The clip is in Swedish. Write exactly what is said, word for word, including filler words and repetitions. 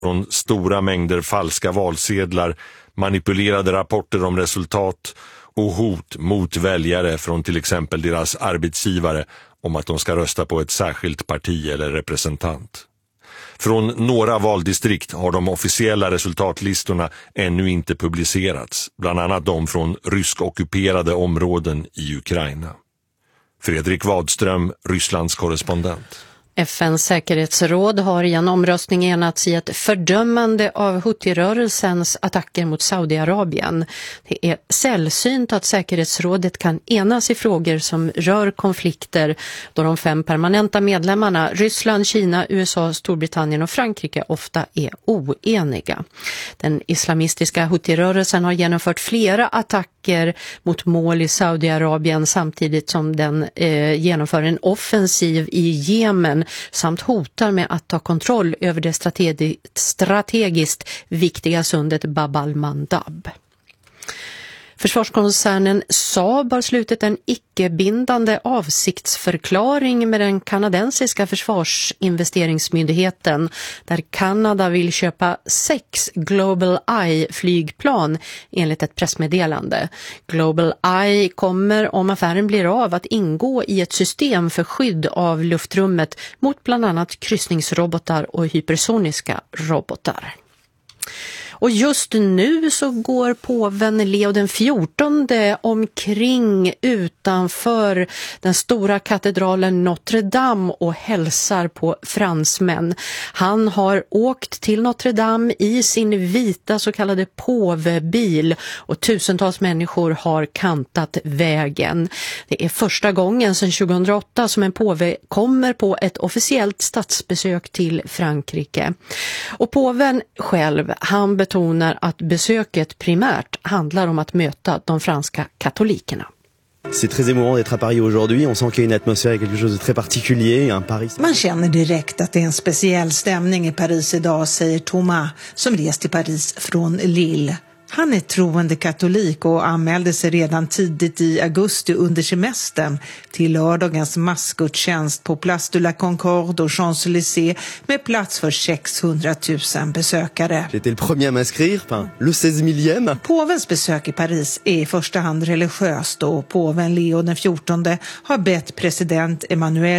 Från stora mängder falska valsedlar, manipulerade rapporter om resultat och hot mot väljare från till exempel deras arbetsgivare om att de ska rösta på ett särskilt parti eller representant. Från några valdistrikt har de officiella resultatlistorna ännu inte publicerats, bland annat de från rysk-ockuperade områden i Ukraina. Fredrik Wadström, Rysslands korrespondent. F N:s säkerhetsråd har i en omröstning enats i ett fördömande av Houthi-rörelsens attacker mot Saudiarabien. Det är sällsynt att säkerhetsrådet kan enas i frågor som rör konflikter då de fem permanenta medlemmarna Ryssland, Kina, U S A, Storbritannien och Frankrike ofta är oeniga. Den islamistiska Houthi-rörelsen har genomfört flera attacker mot mål i Saudiarabien samtidigt som den eh, genomför en offensiv i Jemen samt hotar med att ta kontroll över det strategi- strategiskt viktiga sundet Bab al-Mandab. Försvarskoncernen Saab har slutit en icke-bindande avsiktsförklaring med den kanadensiska försvarsinvesteringsmyndigheten där Kanada vill köpa sex Global Eye-flygplan enligt ett pressmeddelande. Global Eye kommer om affären blir av att ingå i ett system för skydd av luftrummet mot bland annat kryssningsrobotar och hypersoniska robotar. Och just nu så går påven Leo den fjortonde omkring utanför den stora katedralen Notre Dame och hälsar på fransmän. Han har åkt till Notre Dame i sin vita så kallade påvebil och tusentals människor har kantat vägen. Det är första gången sedan tjugohundraåtta som en påve kommer på ett officiellt statsbesök till Frankrike. Och påven själv, han betonar att besöket primärt handlar om att möta de franska katolikerna. C'est très émouvant d'être à Paris aujourd'hui. On sent qu'il y a une atmosphère, quelque chose de très particulier. Un Paris... Man känner direkt att det är en speciell stämning i Paris idag, säger Thomas som rest till Paris från Lille. Han är troende katolik och anmälde sig redan tidigt i augusti under semestern till lördagens massgudstjänst på Place de la Concorde och Champs-Élysées med plats för sexhundratusen besökare. J'étais le premier à m'inscrire, enfin, le seize millième. Påvens besök i Paris är i första hand religiöst och påven Leo den fjortonde har bett president Emmanuel